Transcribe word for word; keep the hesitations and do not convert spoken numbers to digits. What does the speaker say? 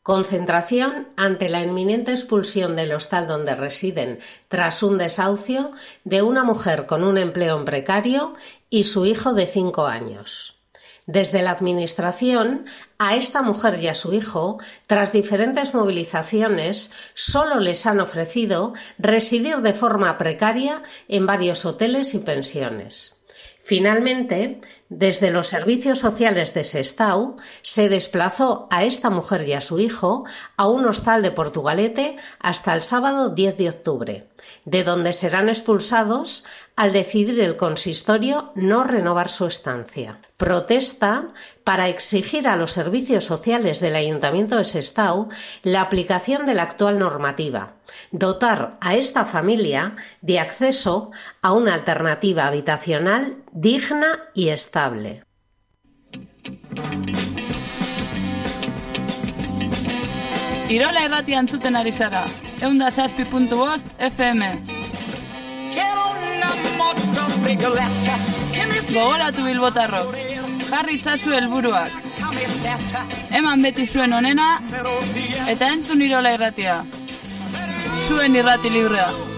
Concentración ante la inminente expulsión del hostal donde residen tras un desahucio de una mujer con un empleo precario y su hijo de cinco años. Desde la Administración, a esta mujer y a su hijo, tras diferentes movilizaciones, solo les han ofrecido residir de forma precaria en varios hoteles y pensiones. Finalmente, desde los servicios sociales de Sestao, se desplazó a esta mujer y a su hijo a un hostal de Portugalete hasta el sábado diez de octubre, de donde serán expulsados al decidir el consistorio no renovar su estancia. Protesta para exigir a los servicios sociales del Ayuntamiento de Sestao la aplicación de la actual normativa, dotar a esta familia de acceso a una alternativa habitacional digna y estable. Irola irratia entzuten ari zara, ehun eta zazpi puntu bost F M. Gogoratu bilbotarrok, jarri itzazu helburuak. Eman beti zuen onena, eta entzun Irola irratia. Zuen irrati librea.